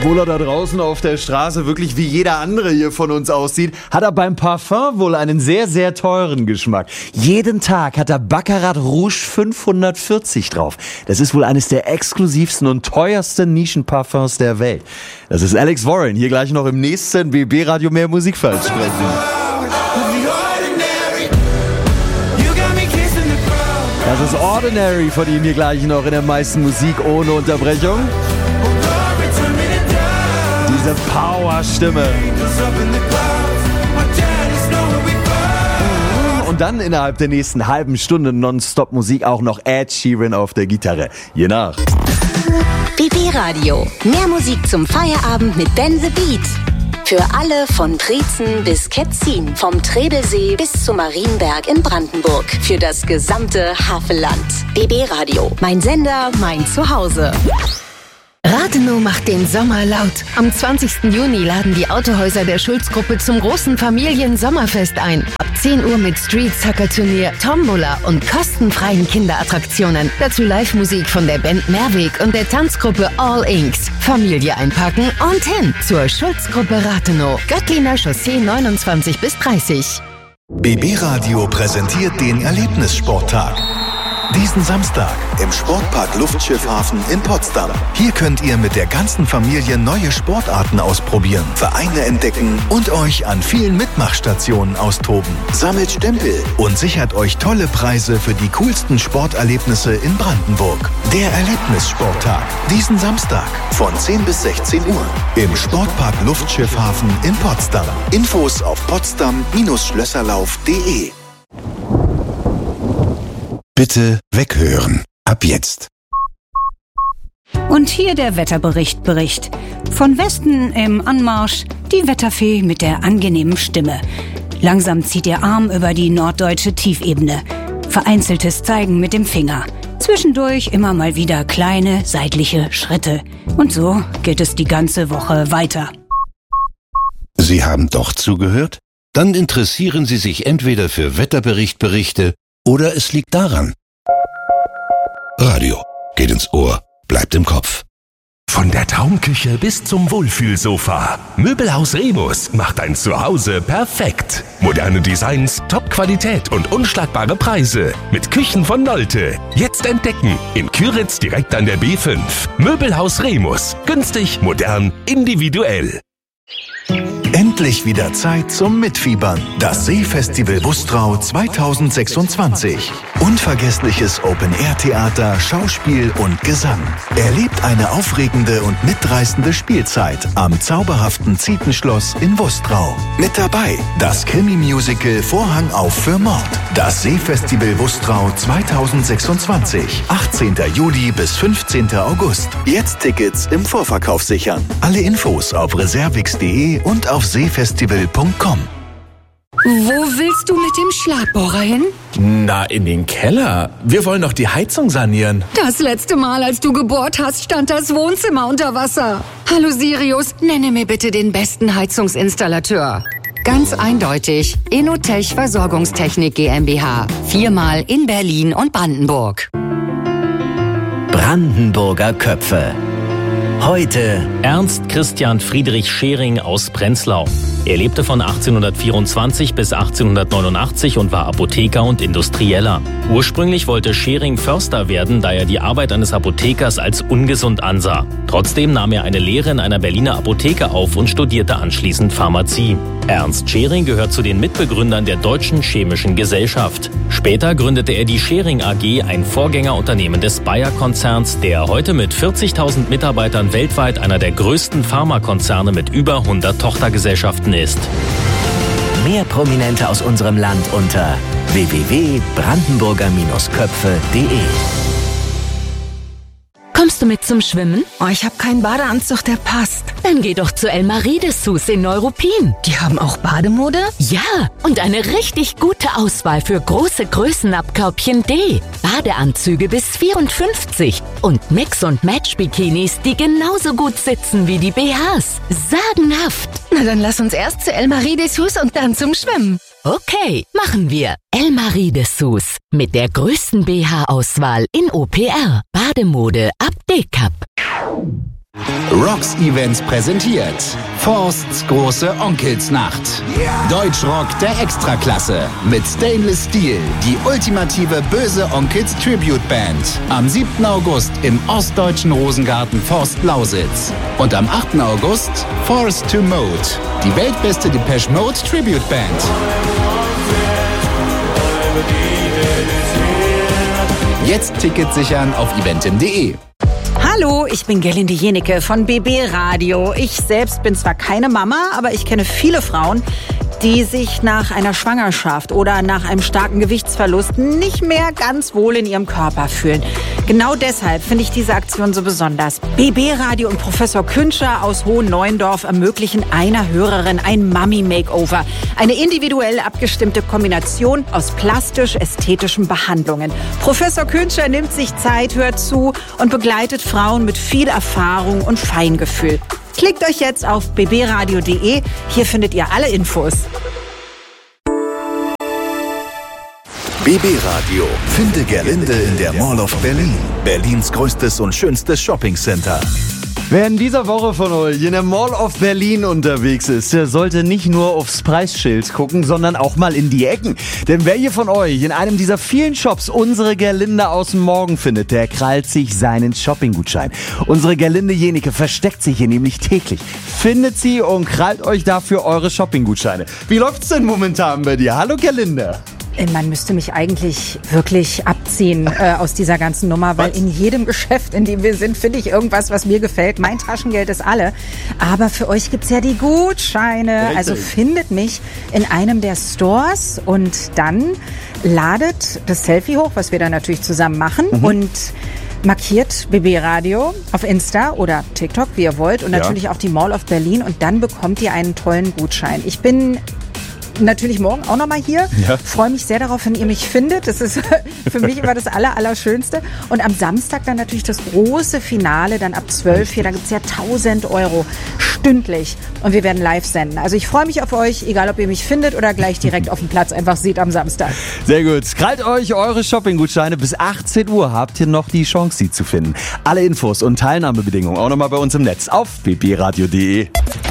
Obwohl er da draußen auf der Straße wirklich wie jeder andere hier von uns aussieht, hat er beim Parfum wohl einen sehr, sehr teuren Geschmack. Jeden Tag hat er Baccarat Rouge 540 drauf. Das ist wohl eines der exklusivsten und teuersten Nischenparfums der Welt. Das ist Alex Warren, hier gleich noch im nächsten BB Radio mehr Musikversprechen. Das ist Ordinary von ihm hier gleich noch in der meisten Musik ohne Unterbrechung. Diese Power-Stimme. Und dann innerhalb der nächsten halben Stunde Nonstop-Musik auch noch Ed Sheeran auf der Gitarre. Je nach. BB Radio. Mehr Musik zum Feierabend mit Ben the Beat. Für alle von Triezen bis Ketzin, vom Trebelsee bis zu Marienberg in Brandenburg. Für das gesamte Havelland. BB Radio. Mein Sender, mein Zuhause. Rathenow macht den Sommer laut. Am 20. Juni laden die Autohäuser der Schulz-Gruppe zum großen Familien-Sommerfest ein. Ab 10 Uhr mit Street-Sucker-Turnier, Tombola und kostenfreien Kinderattraktionen. Dazu Live-Musik von der Band Mehrweg und der Tanzgruppe All Inks. Familie einpacken und hin zur Schulz-Gruppe Rathenow. Göttliner Chaussee 29 bis 30. BB Radio präsentiert den Erlebnissporttag. Diesen Samstag im Sportpark Luftschiffhafen in Potsdam. Hier könnt ihr mit der ganzen Familie neue Sportarten ausprobieren, Vereine entdecken und euch an vielen Mitmachstationen austoben. Sammelt Stempel und sichert euch tolle Preise für die coolsten Sporterlebnisse in Brandenburg. Der Erlebnissporttag. Diesen Samstag von 10 bis 16 Uhr im Sportpark Luftschiffhafen in Potsdam. Infos auf potsdam-schlösserlauf.de. Bitte weghören. Ab jetzt. Und hier der Wetterbericht. Von Westen im Anmarsch die Wetterfee mit der angenehmen Stimme. Langsam zieht ihr Arm über die norddeutsche Tiefebene. Vereinzeltes Zeigen mit dem Finger. Zwischendurch immer mal wieder kleine seitliche Schritte. Und so geht es die ganze Woche weiter. Sie haben doch zugehört? Dann interessieren Sie sich entweder für Wetterberichte oder es liegt daran. Radio geht ins Ohr, bleibt im Kopf. Von der Traumküche bis zum Wohlfühlsofa. Möbelhaus Remus macht ein Zuhause perfekt. Moderne Designs, Top-Qualität und unschlagbare Preise. Mit Küchen von Nolte. Jetzt entdecken. In Küritz direkt an der B5. Möbelhaus Remus. Günstig, modern, individuell. Endlich wieder Zeit zum Mitfiebern. Das Seefestival Bustrau 2026. Unvergessliches Open-Air-Theater, Schauspiel und Gesang. Erlebt eine aufregende und mitreißende Spielzeit am zauberhaften Zietenschloss in Bustrau. Mit dabei das Krimi-Musical Vorhang auf für Mord. Das Seefestival Bustrau 2026. 18. Juli bis 15. August. Jetzt Tickets im Vorverkauf sichern. Alle Infos auf reservix.de und auf seefestival.com. Wo willst du mit dem Schlagbohrer hin? Na, in den Keller. Wir wollen doch die Heizung sanieren. Das letzte Mal, als du gebohrt hast, stand das Wohnzimmer unter Wasser. Hallo Sirius, nenne mir bitte den besten Heizungsinstallateur. Ganz eindeutig, Inotech Versorgungstechnik GmbH. 4-mal in Berlin und Brandenburg. Brandenburger Köpfe. Heute Ernst Christian Friedrich Schering aus Prenzlau. Er lebte von 1824 bis 1889 und war Apotheker und Industrieller. Ursprünglich wollte Schering Förster werden, da er die Arbeit eines Apothekers als ungesund ansah. Trotzdem nahm er eine Lehre in einer Berliner Apotheke auf und studierte anschließend Pharmazie. Ernst Schering gehört zu den Mitbegründern der Deutschen Chemischen Gesellschaft. Später gründete er die Schering AG, ein Vorgängerunternehmen des Bayer-Konzerns, der heute mit 40.000 Mitarbeitern weltweit einer der größten Pharmakonzerne mit über 100 Tochtergesellschaften ist. mehr Prominente aus unserem Land unter www.brandenburger-köpfe.de. Kommst du mit zum Schwimmen? Oh, ich habe keinen Badeanzug, der passt. Dann geh doch zu Elmarie Dessous in Neuruppin. Die haben auch Bademode? Ja, und eine richtig gute Auswahl für große Größen ab Körbchen D. Badeanzüge bis 54 und Mix- und Match-Bikinis, die genauso gut sitzen wie die BHs. Sagenhaft. Na, dann lass uns erst zu Elmarie Dessous und dann zum Schwimmen. Okay, machen wir. Elmarie Dessous mit der größten BH-Auswahl in OPR. Bademode ab D-Cup. Rock Rocks Events präsentiert Forsts große Onkelsnacht. Deutschrock der Extraklasse mit Stainless Steel, die ultimative böse Onkels Tribute Band. Am 7. August im ostdeutschen Rosengarten Forst Lausitz. Und am 8. August Forced to Mode, die weltbeste Depeche Mode Tribute Band. Jetzt Tickets sichern auf eventim.de. Hallo, ich bin Gerlinde Jenecke von BB Radio. Ich selbst bin zwar keine Mama, aber ich kenne viele Frauen, die sich nach einer Schwangerschaft oder nach einem starken Gewichtsverlust nicht mehr ganz wohl in ihrem Körper fühlen. Genau deshalb finde ich diese Aktion so besonders. BB Radio und Professor Künscher aus Hohenneuendorf ermöglichen einer Hörerin ein Mummy-Makeover. Eine individuell abgestimmte Kombination aus plastisch-ästhetischen Behandlungen. Professor Künscher nimmt sich Zeit, hört zu und begleitet Frauen mit viel Erfahrung und Feingefühl. Klickt euch jetzt auf bbradio.de. Hier findet ihr alle Infos. BB Radio. Finde Gerlinde in der Mall of Berlin. Berlins größtes und schönstes Shoppingcenter. Wer in dieser Woche von euch in der Mall of Berlin unterwegs ist, der sollte nicht nur aufs Preisschild gucken, sondern auch mal in die Ecken. Denn wer hier von euch in einem dieser vielen Shops unsere Gerlinde aus dem Morgen findet, der krallt sich seinen Shoppinggutschein. Unsere Gerlinde Jenecke versteckt sich hier nämlich täglich. Findet sie und krallt euch dafür eure Shoppinggutscheine. Wie läuft's denn momentan bei dir? Hallo Gerlinde. Man müsste mich eigentlich wirklich abziehen aus dieser ganzen Nummer, weil in jedem Geschäft, in dem wir sind, finde ich irgendwas, was mir gefällt. Mein Taschengeld ist alle. Aber für euch gibt's ja die Gutscheine. Richtig. Also findet mich in einem der Stores und dann ladet das Selfie hoch, was wir dann natürlich zusammen machen und markiert BB Radio auf Insta oder TikTok, wie ihr wollt und natürlich auch die Mall of Berlin und dann bekommt ihr einen tollen Gutschein. Ich bin natürlich morgen auch nochmal hier. Ja. Freue mich sehr darauf, wenn ihr mich findet. Das ist für mich immer das Allerschönste. Und am Samstag dann natürlich das große Finale, dann ab 12 hier. Da gibt's ja 1.000 € stündlich. Und wir werden live senden. Also ich freue mich auf euch, egal ob ihr mich findet oder gleich direkt auf dem Platz einfach seht am Samstag. Sehr gut. Krallt euch eure Shoppinggutscheine. Bis 18 Uhr habt ihr noch die Chance, sie zu finden. Alle Infos und Teilnahmebedingungen auch nochmal bei uns im Netz auf bbradio.de.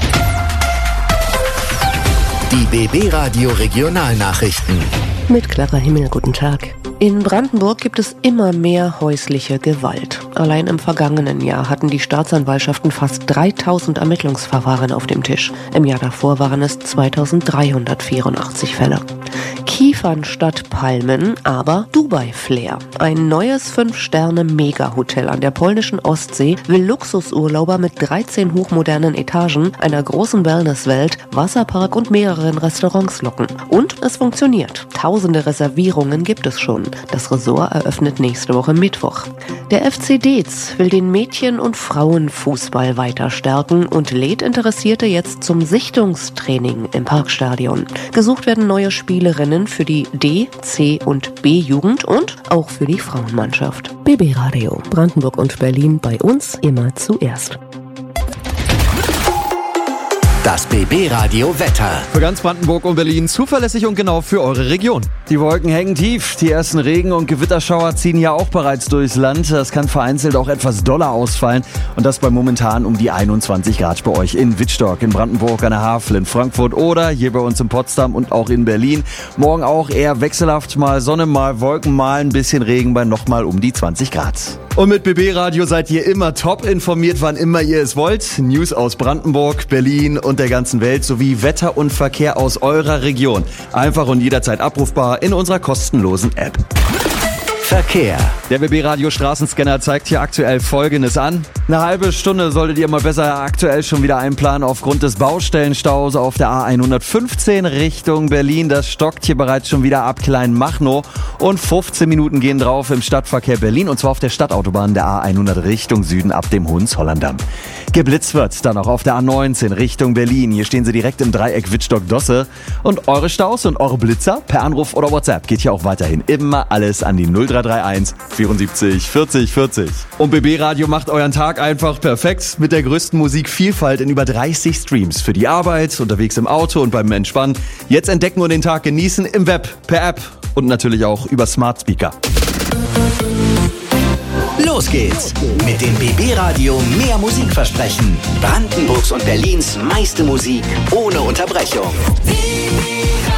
Die BB Radio Regionalnachrichten. Mit Clara Himmel, guten Tag. In Brandenburg gibt es immer mehr häusliche Gewalt. Allein im vergangenen Jahr hatten die Staatsanwaltschaften fast 3.000 Ermittlungsverfahren auf dem Tisch. Im Jahr davor waren es 2.384 Fälle. Kiefern statt Palmen, aber Dubai-Flair. Ein neues 5-Sterne-Mega-Hotel an der polnischen Ostsee will Luxusurlauber mit 13 hochmodernen Etagen, einer großen Wellnesswelt, Wasserpark und mehreren Restaurants locken. Und es funktioniert. Tausende Reservierungen gibt es schon. Das Ressort eröffnet nächste Woche Mittwoch. Der FC Deetz will den Mädchen- und Frauenfußball weiter stärken und lädt Interessierte jetzt zum Sichtungstraining im Parkstadion. Gesucht werden neue Spielerinnen für die D-, C- und B-Jugend und auch für die Frauenmannschaft. BB Radio, Brandenburg und Berlin, bei uns immer zuerst. Das BB Radio Wetter. Für ganz Brandenburg und Berlin zuverlässig und genau für eure Region. Die Wolken hängen tief. Die ersten Regen- und Gewitterschauer ziehen ja auch bereits durchs Land. Das kann vereinzelt auch etwas doller ausfallen. Und das bei momentan um die 21 Grad bei euch in Wittstock, in Brandenburg, an der Havel, in Frankfurt oder hier bei uns in Potsdam und auch in Berlin. Morgen auch eher wechselhaft, mal Sonne, mal Wolken, mal ein bisschen Regen bei nochmal um die 20 Grad. Und mit BB Radio seid ihr immer top informiert, wann immer ihr es wollt. News aus Brandenburg, Berlin und der ganzen Welt sowie Wetter und Verkehr aus eurer Region. Einfach und jederzeit abrufbar in unserer kostenlosen App. Verkehr. Der BB Radio Straßenscanner zeigt hier aktuell Folgendes an. Eine halbe Stunde solltet ihr mal besser aktuell schon wieder einplanen aufgrund des Baustellenstaus auf der A115 Richtung Berlin. Das stockt hier bereits schon wieder ab Kleinmachnow und 15 Minuten gehen drauf im Stadtverkehr Berlin und zwar auf der Stadtautobahn der A100 Richtung Süden ab dem Hohenzollerndamm. Geblitzt wird dann auch auf der A19 Richtung Berlin. Hier stehen sie direkt im Dreieck Wittstock-Dosse. Und eure Staus und eure Blitzer per Anruf oder WhatsApp geht hier auch weiterhin immer alles an die 0331 74 40 40. Und BB Radio macht euren Tag einfach perfekt mit der größten Musikvielfalt in über 30 Streams. Für die Arbeit, unterwegs im Auto und beim Entspannen. Jetzt entdecken und den Tag genießen im Web, per App und natürlich auch über Smart Speaker. Los geht's mit dem BB Radio Mehr Musikversprechen. Brandenburgs und Berlins meiste Musik ohne Unterbrechung.